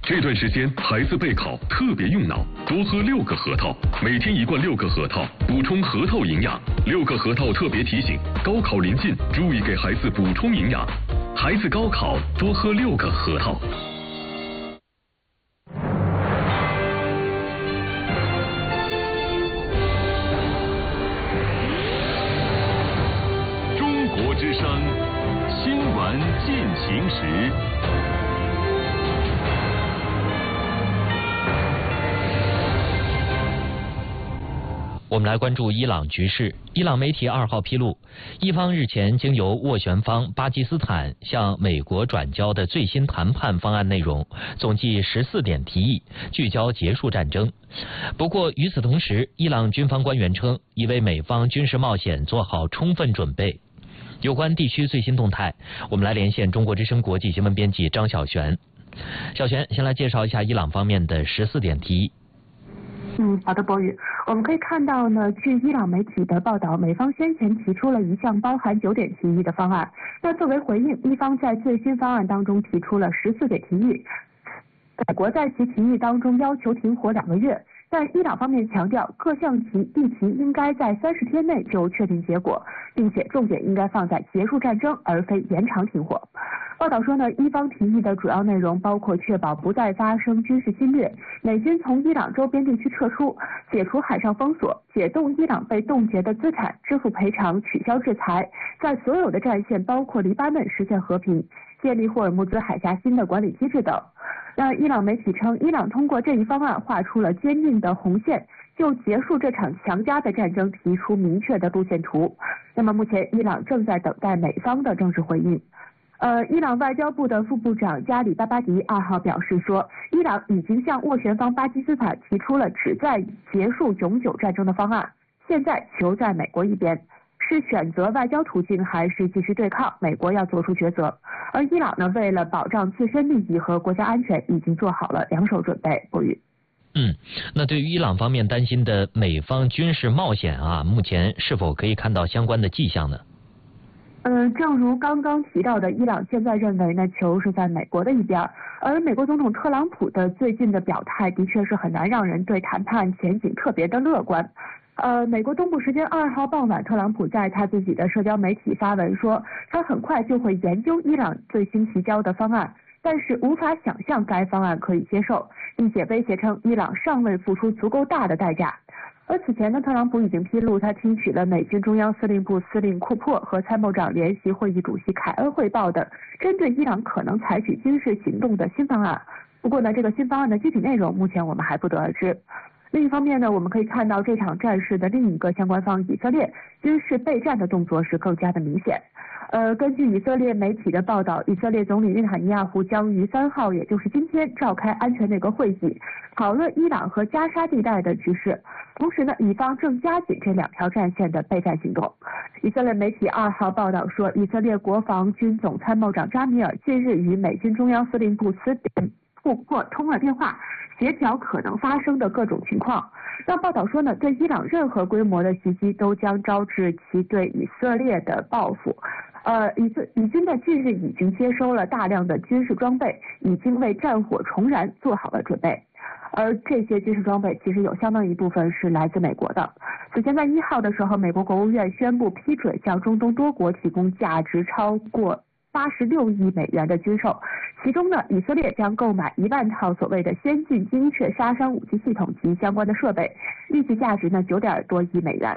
这段时间孩子备考特别用脑，多喝6个核桃，每天1罐6个核桃，补充核桃营养。6个核桃特别提醒：高考临近，注意给孩子补充营养。孩子高考多喝6个核桃。 中国之声新闻进行时。 我们来关注伊朗局势。伊朗媒体2号披露，伊方日前经由斡旋方巴基斯坦向美国转交的最新谈判方案内容，总计14点提议，聚焦结束战争。不过与此同时，伊朗军方官员称，已为美方军事冒险做好充分准备。有关地区最新动态，我们来连线中国之声国际新闻编辑张小璇。小璇，先来介绍一下伊朗方面的14点提议。 好的，博宇，我们可以看到呢，据伊朗媒体的报道，美方先前提出了一项包含9点提议的方案。那作为回应，伊方在最新方案当中提出了14点提议。美国在其提议当中要求停火2个月，但伊朗方面强调各项议题应该在30天内就确定结果，并且重点应该放在结束战争，而非延长停火。报道说呢，伊方提议的主要内容包括确保不再发生军事侵略，美军从伊朗周边地区撤出，解除海上封锁，解冻伊朗被冻结的资产，支付赔偿，取消制裁，在所有的战线包括黎巴嫩实现和平，建立霍尔木兹海峡新的管理机制等。那伊朗媒体称，伊朗通过这一方案画出了坚定的红线，就结束这场强加的战争提出明确的路线图。那么目前伊朗正在等待美方的正式回应。伊朗外交部的副部长加里巴巴迪2号表示说，伊朗已经向斡旋方巴基斯坦提出了旨在结束永久战争的方案，现在球在美国一边，是选择外交途径还是继续对抗，美国要做出抉择。而伊朗呢，为了保障自身利益和国家安全，已经做好了2手准备。博宇。 那对于伊朗方面担心的美方军事冒险啊，目前是否可以看到相关的迹象呢？ 正如刚刚提到的，伊朗现在认为呢，球是在美国的一边，而美国总统特朗普的最近的表态的确是很难让人对谈判前景特别的乐观。美国东部时间2号傍晚，特朗普在他自己的社交媒体发文说，他很快就会研究伊朗最新提交的方案，但是无法想象该方案可以接受，并且威胁称伊朗尚未付出足够大的代价。而此前呢，特朗普已经披露他听取了美军中央司令部司令库珀和参谋长联席会议主席凯恩汇报的针对伊朗可能采取军事行动的新方案。不过呢，这个新方案的具体内容目前我们还不得而知。另一方面呢，我们可以看到这场战事的另一个相关方以色列军事备战的动作是更加的明显。根据以色列媒体的报道，以色列总理内塔尼亚胡将于3号，也就是今天召开安全内阁会议，讨论伊朗和加沙地带的局势。同时呢，以方正加紧这2条战线的备战行动。以色列媒体2号报道说，以色列国防军总参谋长扎米尔近日与美军中央司令部司令库珀通了电话，协调可能发生的各种情况。那报道说呢，对伊朗任何规模的袭击都将招致其对以色列的报复。以军在近日已经接收了大量的军事装备，已经为战火重燃做好了准备。而这些军事装备其实有相当一部分是来自美国的。此前在1号的时候，美国国务院宣布批准向中东多国提供价值超过86亿美元的军售，其中呢，以色列将购买1万套所谓的先进精确杀伤武器系统及相关的设备，预计价值呢9点多亿美元。